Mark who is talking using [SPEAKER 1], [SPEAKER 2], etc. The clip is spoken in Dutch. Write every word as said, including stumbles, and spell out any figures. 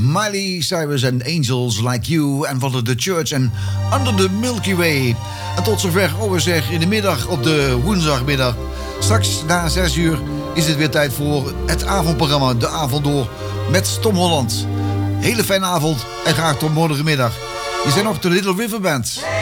[SPEAKER 1] Miley Cyrus en Angels Like You en van de The Church en Under the Milky Way. En tot zover, oh we zeg, in de middag op de woensdagmiddag. Straks na zes uur is het weer tijd voor het avondprogramma De Avond Door met Tom Holland. Hele fijne avond en graag tot morgenmiddag. Je zijn op de Little River Band.